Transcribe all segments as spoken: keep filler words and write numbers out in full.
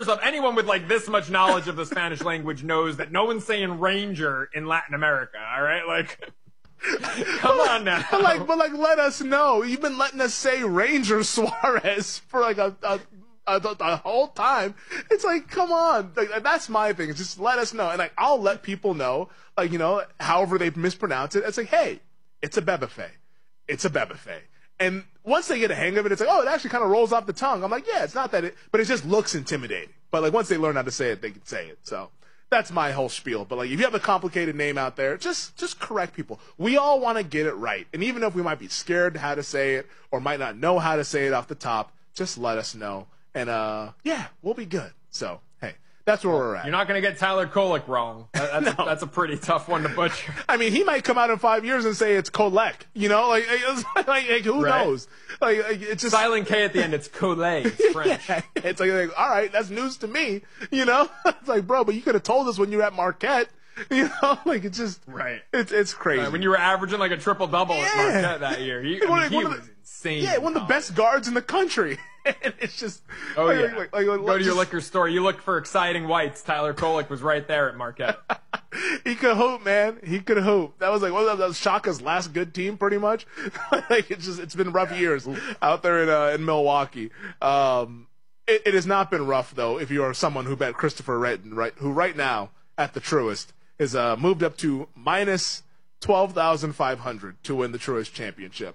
First off, anyone with like this much knowledge of the Spanish language knows that no one's saying ranger in Latin America. All right, like. Come on now. But like, but like, let us know. You've been letting us say Ranger Suarez for like a, a, a, a whole time. It's like, come on. Like, that's my thing. It's just let us know. And like, I'll let people know, like, you know, however they mispronounce it. It's like, hey, it's a Bebefe. It's a Bebefe. And once they get a hang of it, it's like, oh, it actually kind of rolls off the tongue. I'm like, yeah, it's not that it, but it just looks intimidating. But like, once they learn how to say it, they can say it. So. That's my whole spiel. But like, if you have a complicated name out there, just just correct people. We all want to get it right. And even if we might be scared how to say it or might not know how to say it off the top, just let us know. And uh, yeah, we'll be good. So, hey, that's where we're at. You're not going to get Tyler Kolek wrong. That, that's, No. a, that's a pretty tough one to butcher. I mean, he might come out in five years and say it's Kolek. You know, like, it's like, like who Right. knows? Like, like, it's just Silent K at the end. It's Kolek. It's French. Yeah, it's like, like, all right, that's news to me. You know, it's like, bro, but you could have told us when you were at Marquette. You know, like it's just Right. It's it's crazy. Uh, when you were averaging like a triple double Yeah. at Marquette that year, he, I One mean, of- he one of was the- insane. Yeah, in one of the college. best guards in the country. And it's just Oh like, yeah. like, like, like, Go like, to your just- liquor store. You look for exciting whites. Tyler Kolek was right there at Marquette. He could hoop, man. He could hoop. That was like, what was that? That was Shaka's last good team, pretty much. Like it's just, it's been rough years out there in uh, in Milwaukee. Um, it, it has not been rough though. If you are someone who bet Christopher Redden, right, who right now at the Truist is uh, moved up to minus twelve thousand five hundred to win the Truist championship.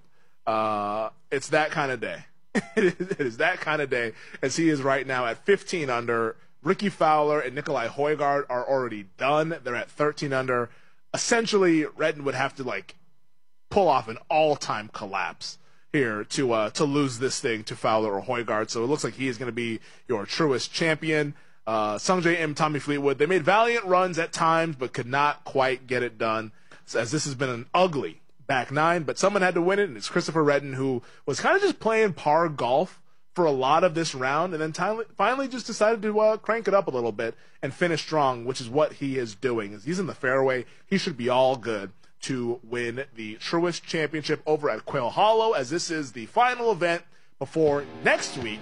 Uh, it's that kind of day. It is, it is that kind of day, as he is right now at fifteen under. Ricky Fowler and Nikolai Højgaard are already done. They're at thirteen under. Essentially, Redden would have to like pull off an all-time collapse here to uh, to lose this thing to Fowler or Højgaard. So it looks like he is going to be your Truist champion. Uh, Sungjae Im, Tommy Fleetwood, they made valiant runs at times, but could not quite get it done. So as this has been an ugly back nine, but someone had to win it, and it's Christopher Redden, who was kind of just playing par golf for a lot of this round, and then t- finally just decided to uh, crank it up a little bit and finish strong, which is what he is doing. As he's in the fairway, he should be all good to win the Truist Championship over at Quail Hollow, as this is the final event before next week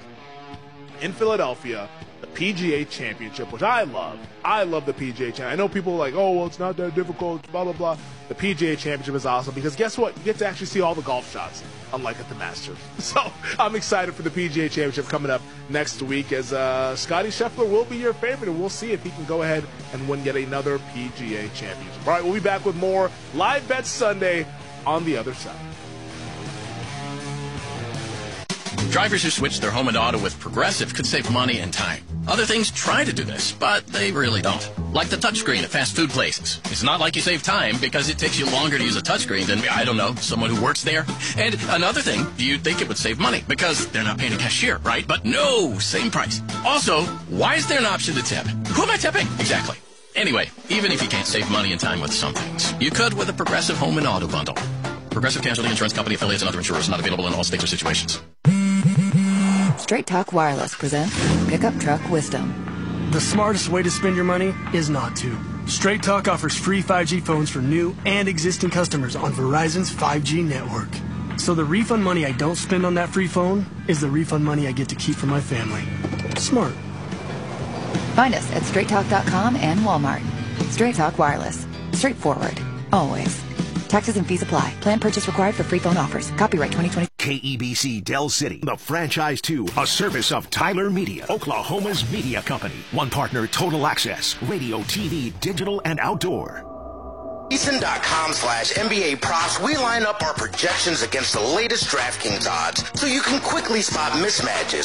in Philadelphia, the P G A Championship, which I love. I love the P G A Championship. I know people are like, oh, well, it's not that difficult, blah, blah, blah. The P G A Championship is awesome because guess what? You get to actually see all the golf shots, unlike at the Masters. So I'm excited for the P G A Championship coming up next week, as uh, Scotty Scheffler will be your favorite, and we'll see if he can go ahead and win yet another P G A Championship. All right, we'll be back with more Live Bet Sunday on the other side. Drivers who switch their home and auto with Progressive could save money and time. Other things try to do this, but they really don't. Like the touchscreen at fast food places. It's not like you save time because it takes you longer to use a touchscreen than, I don't know, someone who works there. And another thing, you'd think it would save money because they're not paying a cashier, right? But no, same price. Also, why is there an option to tip? Who am I tipping? Exactly. Anyway, even if you can't save money and time with some things, you could with a Progressive home and auto bundle. Progressive Casualty Insurance Company, affiliates, and other insurers, not available in all states or situations. Straight Talk Wireless presents Pickup Truck Wisdom. The smartest way to spend your money is not to. Straight Talk offers free five G phones for new and existing customers on Verizon's five G network. So the refund money I don't spend on that free phone is the refund money I get to keep for my family. Smart. Find us at straight talk dot com and Walmart. Straight Talk Wireless. Straightforward. Always. Taxes and fees apply. Plan purchase required for free phone offers. Copyright twenty twenty. K E B C Del City, the franchise two, a service of Tyler Media, Oklahoma's media company. One partner, Total Access, radio, T V, digital, and outdoor. Eason.com slash NBA props, we line up our projections against the latest DraftKings odds so you can quickly spot mismatches